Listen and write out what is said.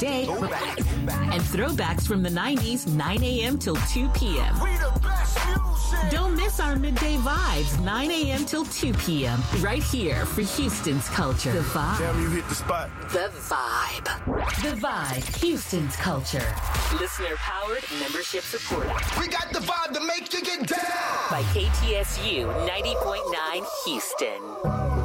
weekday, and throwbacks from the 90s, 9 a.m. till 2 p.m. We the best music. Don't miss our midday vibes, 9 a.m. till 2 p.m. right here for Houston's culture. The Vibe. Damn, you hit the spot. The Vibe. The Vibe, Houston's culture. Listener powered, membership supported. We got the vibe to make you get down. By KTSU 90.9 Houston.